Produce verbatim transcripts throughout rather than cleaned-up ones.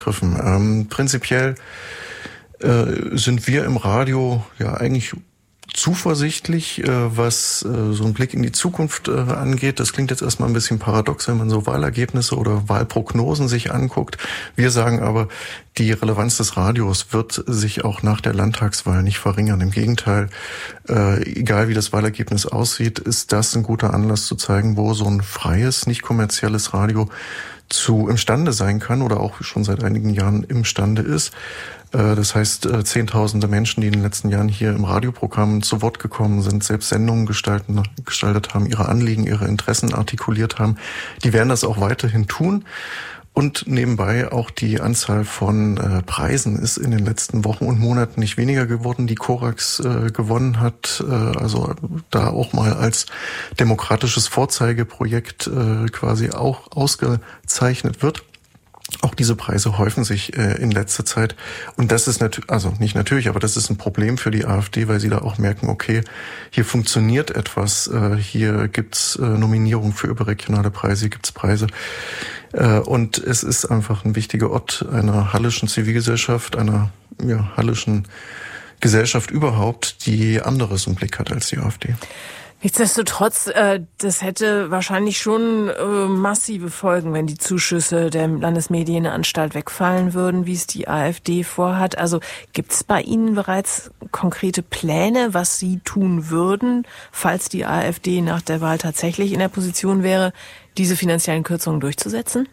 Ähm, prinzipiell äh, sind wir im Radio ja eigentlich zuversichtlich, äh, was äh, so einen Blick in die Zukunft äh, angeht. Das klingt jetzt erstmal ein bisschen paradox, wenn man so Wahlergebnisse oder Wahlprognosen sich anguckt. Wir sagen aber, die Relevanz des Radios wird sich auch nach der Landtagswahl nicht verringern. Im Gegenteil, äh, egal wie das Wahlergebnis aussieht, ist das ein guter Anlass zu zeigen, wo so ein freies, nicht kommerzielles Radio zu imstande sein kann oder auch schon seit einigen Jahren imstande ist. Das heißt, zehntausende Menschen, die in den letzten Jahren hier im Radioprogramm zu Wort gekommen sind, selbst Sendungen gestalten, gestaltet haben, ihre Anliegen, ihre Interessen artikuliert haben, die werden das auch weiterhin tun. Und nebenbei auch die Anzahl von äh, Preisen ist in den letzten Wochen und Monaten nicht weniger geworden, die Corax äh, gewonnen hat. Äh, also da auch mal als demokratisches Vorzeigeprojekt äh, quasi auch ausgezeichnet wird. Auch diese Preise häufen sich äh, in letzter Zeit. Und das ist natürlich, also nicht natürlich, aber das ist ein Problem für die AfD, weil sie da auch merken, okay, hier funktioniert etwas, äh, hier gibt's äh, Nominierungen für überregionale Preise, hier gibt's Preise. Äh, und es ist einfach ein wichtiger Ort einer hallischen Zivilgesellschaft, einer ja, hallischen Gesellschaft überhaupt, die anderes im Blick hat als die AfD. Nichtsdestotrotz, äh, das hätte wahrscheinlich schon äh, massive Folgen, wenn die Zuschüsse der Landesmedienanstalt wegfallen würden, wie es die AfD vorhat. Also gibt es bei Ihnen bereits konkrete Pläne, was Sie tun würden, falls die AfD nach der Wahl tatsächlich in der Position wäre, diese finanziellen Kürzungen durchzusetzen?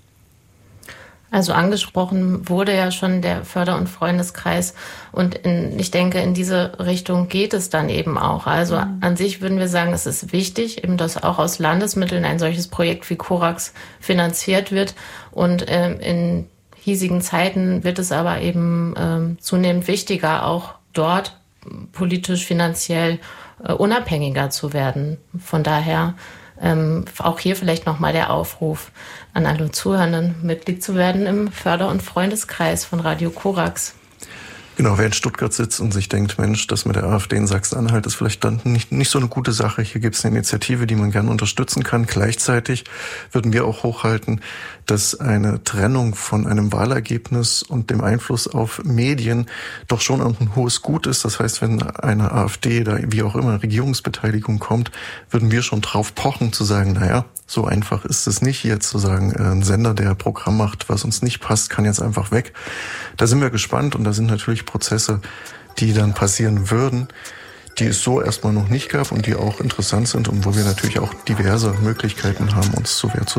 Also angesprochen wurde ja schon der Förder- und Freundeskreis und in, ich denke, in diese Richtung geht es dann eben auch. Also mhm. an sich würden wir sagen, es ist wichtig, eben dass auch aus Landesmitteln ein solches Projekt wie Corax finanziert wird und ähm, in hiesigen Zeiten wird es aber eben ähm, zunehmend wichtiger, auch dort politisch, finanziell äh, unabhängiger zu werden. Von daher Ähm, auch hier vielleicht nochmal der Aufruf an alle Zuhörenden, Mitglied zu werden im Förder- und Freundeskreis von Radio Corax. Genau, wer in Stuttgart sitzt und sich denkt, Mensch, das mit der AfD in Sachsen-Anhalt ist vielleicht dann nicht, nicht so eine gute Sache. Hier gibt es eine Initiative, die man gerne unterstützen kann. Gleichzeitig würden wir auch hochhalten, dass eine Trennung von einem Wahlergebnis und dem Einfluss auf Medien doch schon ein hohes Gut ist. Das heißt, wenn eine AfD da wie auch immer Regierungsbeteiligung kommt, würden wir schon drauf pochen zu sagen, naja, so einfach ist es nicht, jetzt zu sagen, ein Sender, der Programm macht, was uns nicht passt, kann jetzt einfach weg. Da sind wir gespannt und da sind natürlich Prozesse, die dann passieren würden, die es so erstmal noch nicht gab und die auch interessant sind und wo wir natürlich auch diverse Möglichkeiten haben, uns zu Wehr zu